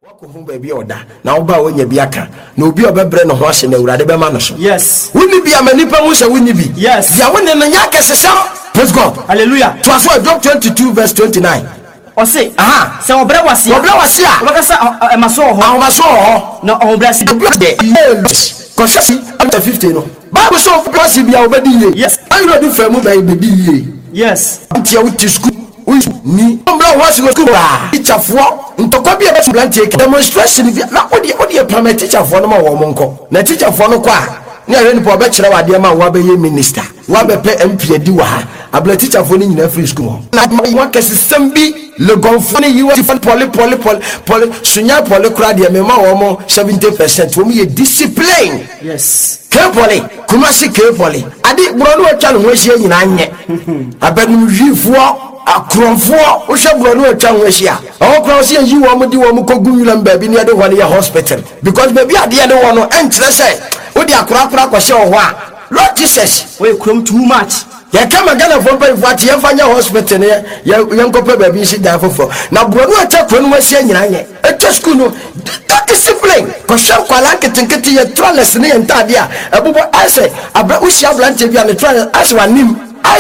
Wako hu baby oda na oba wonya bi aka na obi obebre no ho ahye na urade be ma no so. Yes. Woni bi amanipa mu hye woni bi. Yes. Ya woni na nya kesesa. Praise God. Hallelujah. To aso Job 22 verse 29. O say, aha, se obre wase a. Obre wase a. Obekasa emaso ho. Ahomaso ho. Na obre si. Koshasi after 50 no. Bible so plus bi a obedi ye. Yes. I know the famu by bedi ye. Yes. Antia wuti school. Ni ombra wase go school ba. Teacher fo ntokwa bi e be plantie demonstration bi na odi permit teacher fo no ma wo monko. Na teacher fo no kwa ni are ni po be kire wade ma wo be ye minister. Wo be pe MP adi wa ha. Abla teacher fo ni nyina free school. Na wo kesesem bi le gonfone yi wo poli sunya poli kura de me ma wo mo 70% wo me discipline. Yes. Kepoli kumasi kepoli adi bro no atwa no ho ahia nyina anye. Abenu hwifo akronfo wo hwe bro no atwa ho ahia. O kro se yi wo mo di wo mo kogu nwulam ba bi ne de ho ne hospital because baby ade ne wo no entre se wo di akura ko hye wo ho a Lord Jesus we krom too much. Ya kama gana for pay for tie fanya hospital ne ya nkope ba bi shi dan fofo na bro no atwa kro no ahia nyina anye eto school no that discipline ko sham kwala ketenkete ye trolls ne entade a ebubo ase abra ushia blante bia ne trolls ase wanim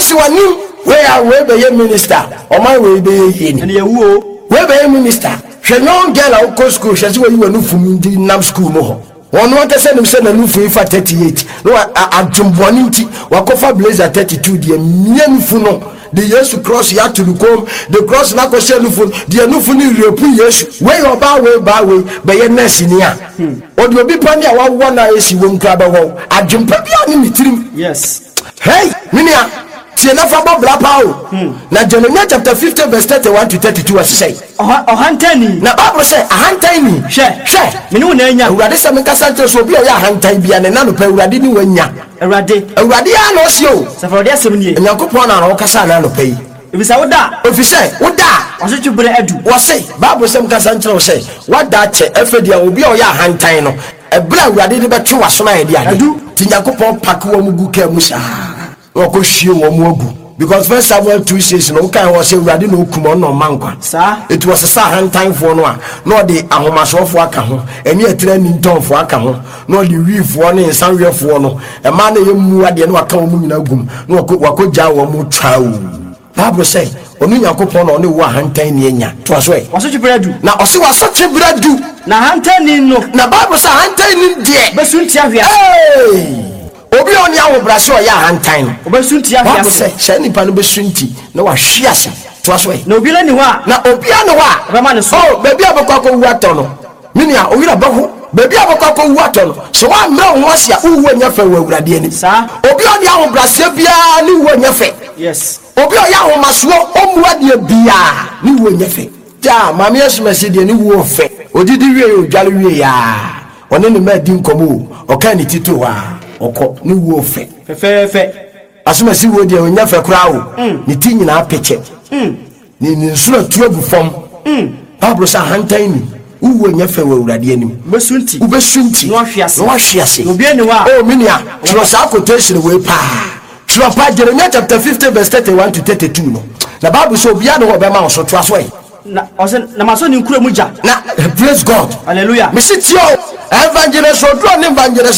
where we be minister o my we be here And ye wo we be minister hwe no girl a ko school hwe se we wanu fum di nam school mo ho wono ante se nim se na nu fu fa 38 no adjumboni nti wakofa blazer 32 de mienu fu no the yesu cross ya to come the cross na ko se nu fu de nu fu ni repu yesu we oba we be ye nurse ni a odi obi pani a wawo na esi wo nkra ba wo adjumpa bia ni mitirim. Yes. Hey minia tiena fa bobla pawo na Jeremiah chapter 50 verse 31 to 32 as say ohantani na Bible say ahantani hwe mene wo na anya urade se menka santre so obi o ya ahantan bia ne na no pa urade ni wanya urade ya no se o safaro de asem nie Nyankopon na ro kasa na no pa yi ebisa woda osotwubre adu wo say Bible se menka santre wo say wada che efedia obi o ya ahantan no ebra urade ni betwe waso na ye dia adu ti Nyankopon pak wo mugu ka mu sa wako hwie wo mu agu because first Samuel 2:6 no kan wo say urade no kuma no mankwa sa it was sa hantan fo no a no de ahomasofo aka ho eni etra ni ntonfo aka ho no de wifo no nsanwefo no e ma na ye mu ade no aka wo mu nyina gum no wako ja wo mu twawo Bible say onu Yakopon no ne wo hantan ni enya to aso e waso chibradu na ose waso chibradu na hantan ni no na Bible say hantan ni de besunti ahia obi oni awo brase o ya hantan obesunti afia se se nipa no besunti na wa hwiase to aso e na obi la ni wa na obi ane wa bema ne so oh baby abakwa ko wato no mini a owira baho baby abakwa ko wato no so wa mra ho asia uwu anya fa wa awurade ani sa obi oni awo brase bia ni uwu anya fa yes obi o ya ho maso o mu ade bia ni uwu anya fa ja mama yesu mesi de ni uwu fa odidi wie o dwale wie ya one ne ma di nkomo o kan ni tito wa oko ni wo fe asuma si wo de onya fe kura wo ni ti nyina apeche ni nsura tuagu fom Bible sa hantan ni wo nya fe wo urade anim besunti no ahwiase obi ani wa oh minia tro sa quotation we pa tro pa Jeremiah chapter 50 verse 31 to 32 no na Bible so obi ane ho be ma so to aso e na maso ni nkura mu ja na praise God hallelujah me sit yo evangelist odro ne evangelist